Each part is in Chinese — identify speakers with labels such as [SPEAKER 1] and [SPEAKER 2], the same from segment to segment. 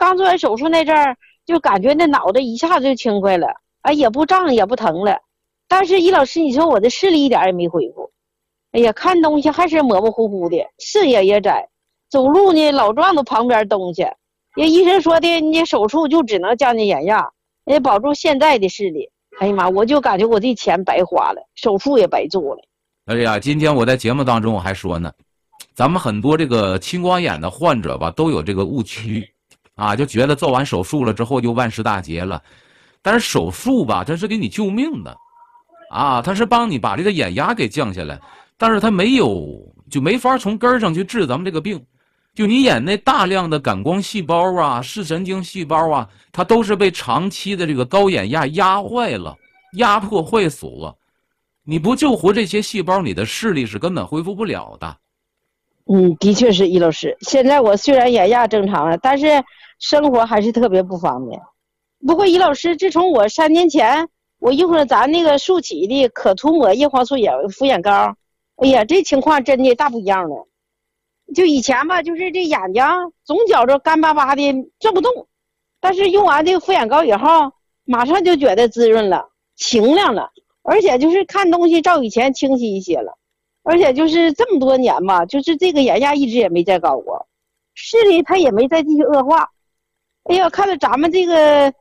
[SPEAKER 1] 刚做完手术那阵儿，就感觉那脑袋一下子就轻快了，哎，也不胀也不疼了。但是易老师，你说我的视力一点也没恢复，哎呀，看东西还是模模糊糊的，视野也窄，走路呢老撞到旁边东西。也医生说的，你手术就只能降低眼压，也保住现在的视力。哎呀妈，我就感觉我这钱白花了，手术也白做了。
[SPEAKER 2] 哎呀，今天我在节目当中我还说呢，咱们很多这个青光眼的患者吧，都有这个误区啊，就觉得做完手术了之后就万事大吉了。但是手术吧，它是给你救命的啊，它是帮你把这个眼压给降下来，但是它没法从根儿上去治咱们这个病。就你眼内大量的感光细胞啊、视神经细胞啊，它都是被长期的这个高眼压压坏了、压迫坏死了。你不救活这些细胞，你的视力是根本恢复不了的。
[SPEAKER 1] 的确是易老师。现在我虽然眼压正常了，但是生活还是特别不方便。不过易老师，自从我3年前我用了咱那个速起的可涂抹叶黄素敷眼膏，哎呀，这情况真的大不一样了。就以前吧，就是这眼睛总觉着干巴巴的转不动，但是用完这个敷眼膏以后，马上就觉得滋润了、清亮了，而且就是看东西照以前清晰一些了。而且就是这么多年吧，就是这个眼压一直也没再高过，视力它也没再继续恶化。哎呀，看到咱们这个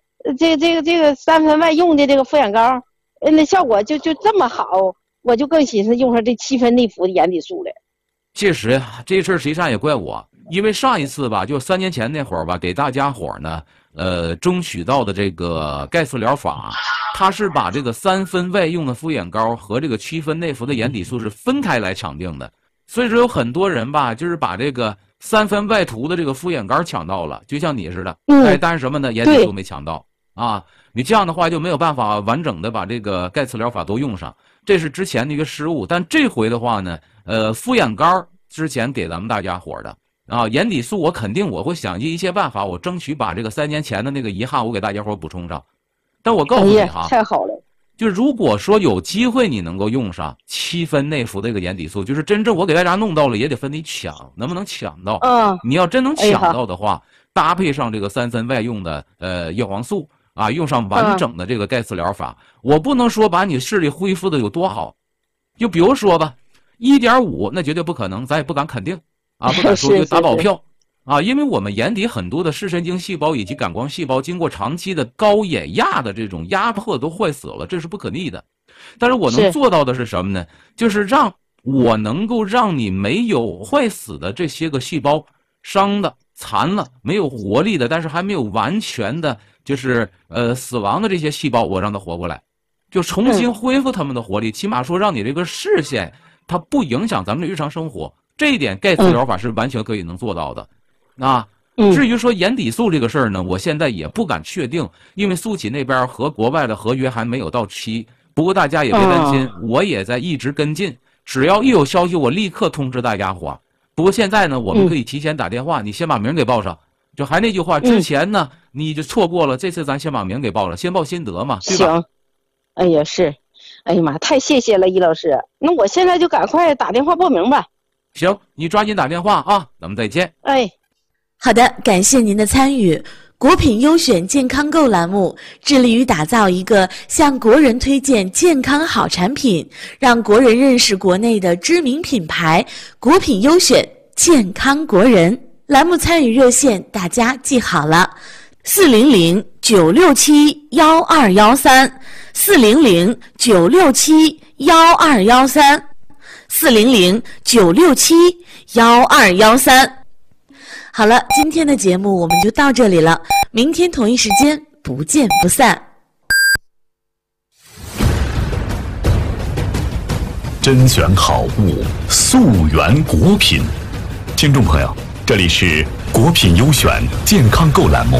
[SPEAKER 1] 3分外用的这个敷眼膏，那效果就这么好，我就更寻思用上这7分内服的眼底素了。
[SPEAKER 2] 其实这事儿实际上也怪我，因为上一次吧，就3年前那会儿吧，给大家伙呢，争取到的这个盖茨疗法，它是把这个3分外用的敷眼膏和这个7分内服的眼底素是分开来抢定的。所以说有很多人吧，就是把这个3分外涂的这个敷眼膏抢到了，就像你似的，但是什么呢？眼底素没抢到啊。你这样的话就没有办法完整的把这个盖茨疗法都用上，这是之前的一个失误。但这回的话呢，敷眼膏之前给咱们大家伙的啊，眼底素我肯定我会想尽一切办法，我争取把这个3年前的那个遗憾我给大家伙补充上。但我告诉你哈，
[SPEAKER 1] 太好了，
[SPEAKER 2] 就如果说有机会你能够用上7分内服这个眼底素，就是真正我给大家弄到了，也得分你抢，能不能抢到？你要真能抢到的话，搭配上这个3分外用的叶黄素啊，用上完整的这个盖茨疗法，我不能说把你视力恢复的有多好，就比如说吧，1.5那绝对不可能，咱也不敢肯定啊，不敢说就打保票啊，因为我们眼底很多的视神经细胞以及感光细胞经过长期的高眼压的这种压迫都坏死了，这是不可逆的。但是我能做到的是什么呢？就是我能够让你没有坏死的这些个细胞伤的残了没有活力的，但是还没有完全的就是死亡的这些细胞，我让它活过来，就重新恢复它们的活力，起码说让你这个视线它不影响咱们的日常生活，这一点盖茨疗法是完全可以能做到的啊。至于说眼底素这个事儿呢，我现在也不敢确定，因为速起那边和国外的合约还没有到期。不过大家也别担心，我也在一直跟进，只要一有消息我立刻通知大家伙。不过现在呢，我们可以提前打电话，你先把名给报上。就还那句话，之前呢你就错过了，这次咱先把名给报了，先报心得嘛，对吧？
[SPEAKER 1] 行，哎呀是，哎呀妈，太谢谢了易老师，那我现在就赶快打电话报名吧。
[SPEAKER 2] 行，你抓紧打电话啊，咱们再见。
[SPEAKER 3] 好的，感谢您的参与。国品优选健康购栏目致力于打造一个向国人推荐健康好产品，让国人认识国内的知名品牌国品优选健康国人。栏目参与热线大家记好了，400-967-1213 400-967-1213 400-967-1213。好了，今天的节目我们就到这里了，明天同一时间不见不散。
[SPEAKER 4] 甄选好物，溯源国品。听众朋友，这里是国品优选健康购栏目。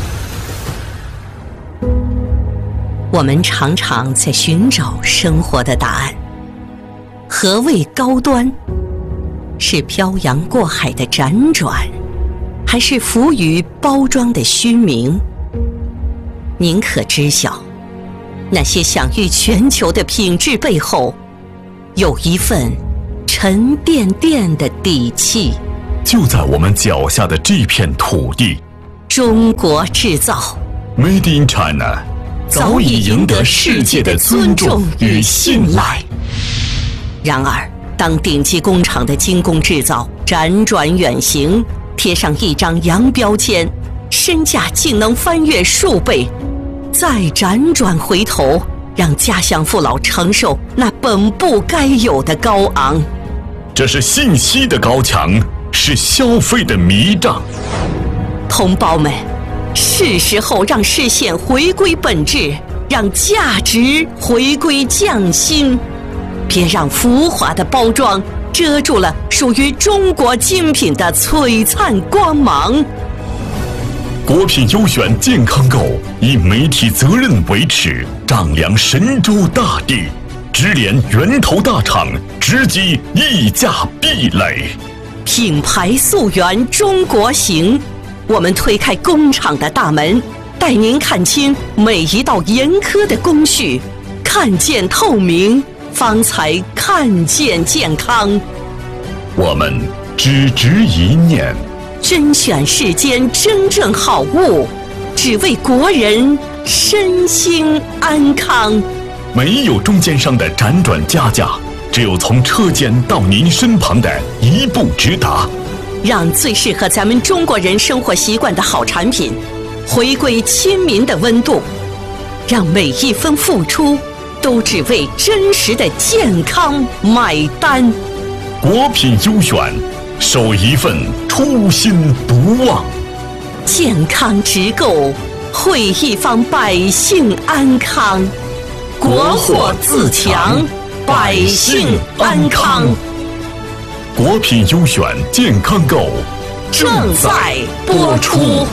[SPEAKER 5] 我们常常在寻找生活的答案。何谓高端？是漂洋过海的辗转，还是浮于包装的虚名？您可知晓，那些享誉全球的品质背后，有一份沉甸甸的底气。
[SPEAKER 4] 就在我们脚下的这片土地，
[SPEAKER 5] 中国制造
[SPEAKER 4] Made in China 早已赢得世界的尊重与信赖。
[SPEAKER 5] 然而，当顶级工厂的精工制造辗转远行，贴上一张洋标签，身价竟能翻越数倍，再辗转回头，让家乡父老承受那本不该有的高昂。
[SPEAKER 4] 这是信息的高墙，是消费的迷障。
[SPEAKER 5] 同胞们，是时候让视线回归本质，让价值回归匠心，别让浮华的包装遮住了属于中国精品的璀璨光芒。
[SPEAKER 4] 国品优选健康购以媒体责任为耻，丈量神州大地，直连源头大厂，直击溢价壁垒。
[SPEAKER 5] 品牌溯源中国行，我们推开工厂的大门，带您看清每一道严苛的工序，看见透明，方才看见健康。
[SPEAKER 4] 我们只执一念，
[SPEAKER 5] 甄选世间真正好物，只为国人身心安康。
[SPEAKER 4] 没有中间商的辗转加价，只有从车间到您身旁的一步直达。
[SPEAKER 5] 让最适合咱们中国人生活习惯的好产品回归亲民的温度，让每一分付出都只为真实的健康买单。
[SPEAKER 4] 国品优选，守一份初心不忘。
[SPEAKER 5] 健康直购，惠一方百姓安康。国货自强，百姓安康。
[SPEAKER 4] 国品优选健康购
[SPEAKER 5] 正在播出。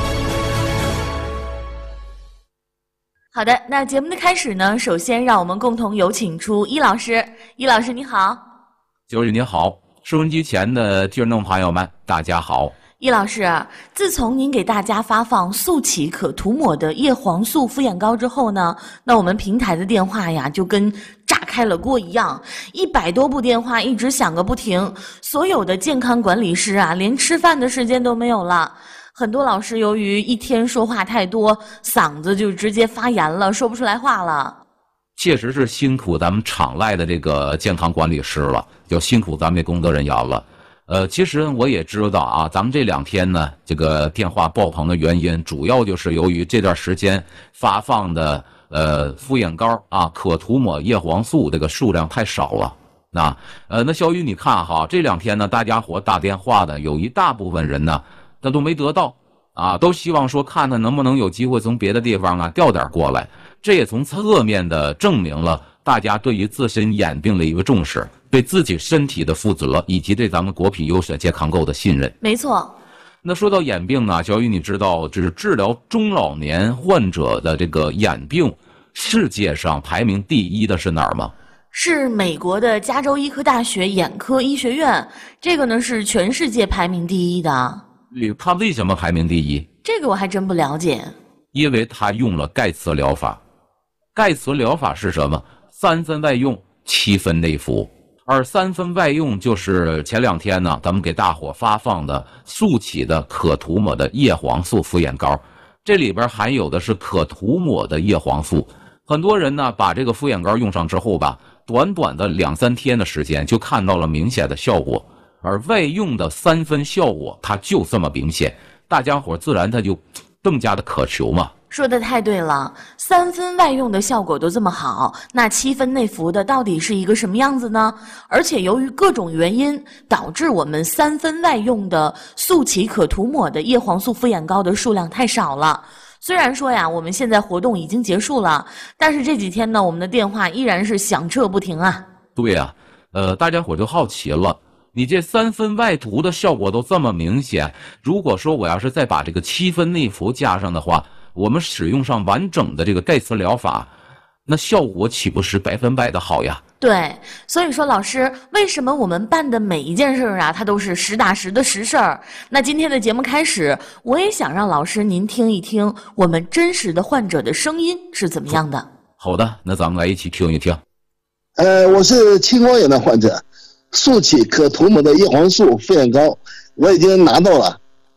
[SPEAKER 3] 好的，那节目的开始呢，首先让我们共同有请出易老师。易老师你好。
[SPEAKER 2] 九宇你好，收音机前的听众朋友们大家好。
[SPEAKER 3] 易老师，自从您给大家发放速起可涂抹的叶黄素敷眼膏之后呢，那我们平台的电话呀就跟炸开了锅一样，100多部电话一直响个不停，所有的健康管理师啊连吃饭的时间都没有了。很多老师由于一天说话太多，嗓子就直接发炎了，说不出来话了。
[SPEAKER 2] 确实是辛苦咱们场外的这个健康管理师了，就辛苦咱们的工作人员了。其实我也知道啊，咱们这2天呢，这个电话爆棚的原因，主要就是由于这段时间发放的敷眼膏啊，可涂抹叶黄素这个数量太少了。那小雨你看哈，这2天呢，大家伙打电话的有一大部分人呢，他都没得到啊，都希望说看看能不能有机会从别的地方啊调点过来。这也从侧面的证明了大家对于自身眼病的一个重视，对自己身体的负责，以及对咱们国品优选健康购的信任。
[SPEAKER 3] 没错。
[SPEAKER 2] 那说到眼病呢，小雨你知道就是治疗中老年患者的这个眼病，世界上排名第1的是哪儿吗？
[SPEAKER 3] 是美国的加州医科大学眼科医学院，这个呢是全世界排名第1的。
[SPEAKER 2] 它为什么排名第1？
[SPEAKER 3] 这个我还真不了解。
[SPEAKER 2] 因为它用了盖茨疗法。盖茨疗法是什么？3分外用，7分内服。而3分外用就是前2天呢，咱们给大伙发放的速起的可涂抹的叶黄素敷眼膏，这里边含有的是可涂抹的叶黄素。很多人呢把这个敷眼膏用上之后吧，短短的2-3天的时间就看到了明显的效果，而外用的3分效果它就这么明显，大家伙自然它就更加的渴求嘛。
[SPEAKER 3] 说的太对了，3分外用的效果都这么好，那7分内服的到底是一个什么样子呢？而且由于各种原因，导致我们3分外用的速起可涂抹的叶黄素敷眼膏的数量太少了。虽然说呀，我们现在活动已经结束了，但是这几天呢，我们的电话依然是响彻不停啊。
[SPEAKER 2] 对呀，大家伙就好奇了，你这3分外涂的效果都这么明显，如果说我要是再把这个7分内服加上的话，我们使用上完整的这个盖茨疗法，那效果岂不是100%的好呀？
[SPEAKER 3] 对，所以说老师，为什么我们办的每一件事啊，它都是实打实的实事儿？那今天的节目开始，我也想让老师您听一听我们真实的患者的声音是怎么样的。
[SPEAKER 2] 好的，那咱们来一起听一听。
[SPEAKER 6] 我是青光眼的患者，速起可涂抹的叶黄素敷眼膏我已经拿到了，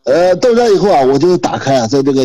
[SPEAKER 6] 到站以后啊，我就打开啊，在这个